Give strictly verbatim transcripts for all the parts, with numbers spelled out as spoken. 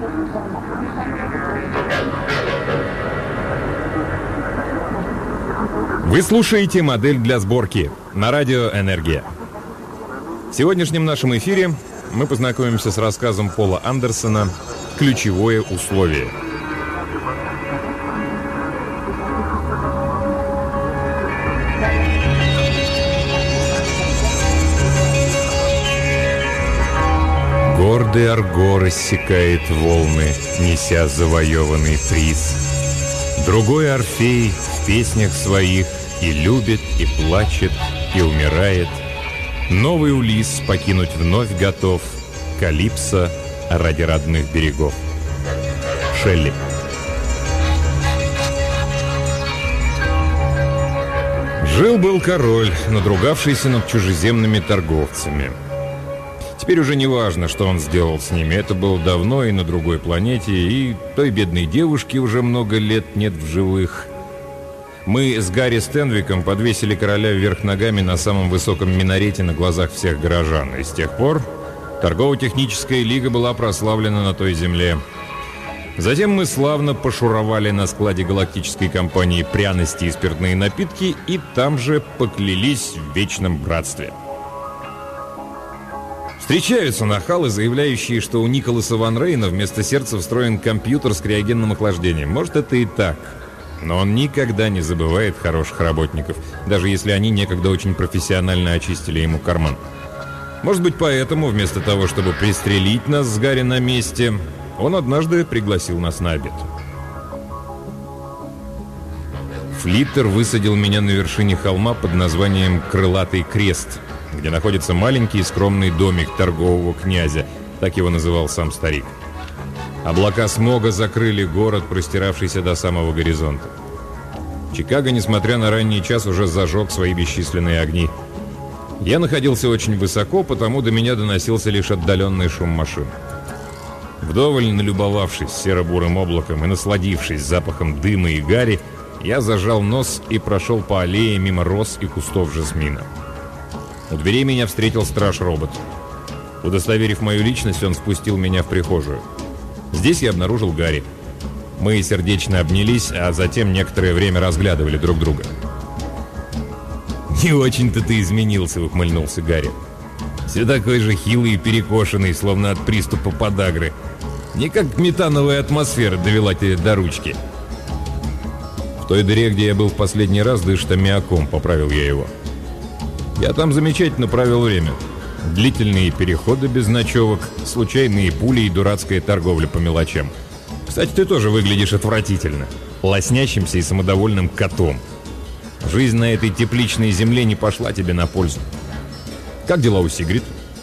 Вы слушаете «Модель для сборки» на радио «Энергия». В сегодняшнем нашем эфире мы познакомимся с рассказом Пола Андерсона «Ключевое условие». Гордый Арго рассекает волны, неся завоеванный приз. Другой Орфей в песнях своих и любит, и плачет, и умирает. Новый Улисс покинуть вновь готов, Калипсо ради родных берегов. Шелли. Жил-был король, надругавшийся над чужеземными торговцами. Теперь уже не важно, что он сделал с ними. Это было давно и на другой планете, и той бедной девушки уже много лет нет в живых. Мы с Гарри Стенвиком подвесили короля вверх ногами на самом высоком минарете на глазах всех горожан. И с тех пор торгово-техническая лига была прославлена на той земле. Затем мы славно пошуровали на складе галактической компании пряности и спиртные напитки, и там же поклялись в вечном братстве. Встречаются нахалы, заявляющие, что у Николаса Ван Рейна вместо сердца встроен компьютер с криогенным охлаждением. Может, это и так. Но он никогда не забывает хороших работников, даже если они некогда очень профессионально очистили ему карман. Может быть, поэтому, вместо того, чтобы пристрелить нас с Гарри на месте, он однажды пригласил нас на обед. Флиттер высадил меня на вершине холма под названием «Крылатый крест», где находится маленький скромный домик торгового князя, так его называл сам старик. Облака смога закрыли город, простиравшийся до самого горизонта. Чикаго, несмотря на ранний час, уже зажег свои бесчисленные огни. Я находился очень высоко, потому до меня доносился лишь отдаленный шум машин. Вдоволь налюбовавшись серо-бурым облаком и насладившись запахом дыма и гари, я зажал нос и прошел по аллее мимо роз и кустов жасмина. У дверей меня встретил страж-робот. Удостоверив мою личность, он впустил меня в прихожую. Здесь я обнаружил Гарри. Мы сердечно обнялись, а затем некоторое время разглядывали друг друга. «Не очень-то ты изменился», — ухмыльнулся Гарри. «Все такой же хилый и перекошенный, словно от приступа подагры. Не как метановая атмосфера довела тебя до ручки». «В той дыре, где я был в последний раз, дышит аммиаком», — поправил я его. «Я там замечательно провел время. Длительные переходы без ночевок, случайные пули и дурацкая торговля по мелочам. Кстати, ты тоже выглядишь отвратительно, лоснящимся и самодовольным котом. Жизнь на этой тепличной земле не пошла тебе на пользу. Как дела у Сигрид?»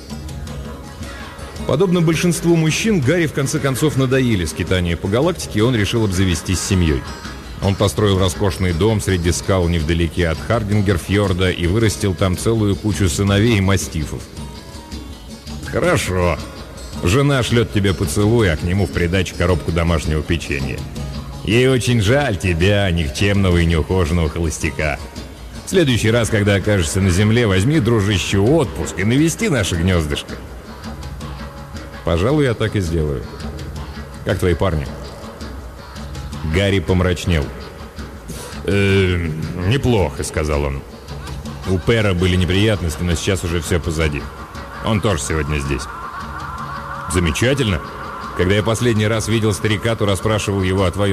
Подобно большинству мужчин, Гарри в конце концов надоели скитания по галактике, и он решил обзавестись семьей. Он построил роскошный дом среди скал невдалеке от Хардингер-фьорда и вырастил там целую кучу сыновей и мастифов. «Хорошо. Жена шлет тебе поцелуй, а к нему в придачу коробку домашнего печенья. Ей очень жаль тебя, никчемного и неухоженного холостяка. В следующий раз, когда окажешься на земле, возьми, дружище, отпуск и навести наше гнездышко». «Пожалуй, я так и сделаю. Как твои парни?» Гарри помрачнел. «Э, «Неплохо», — сказал он. «У Пэра были неприятности, но сейчас уже все позади. Он тоже сегодня здесь». «Замечательно. Когда я последний раз видел старика, то расспрашивал его о твоем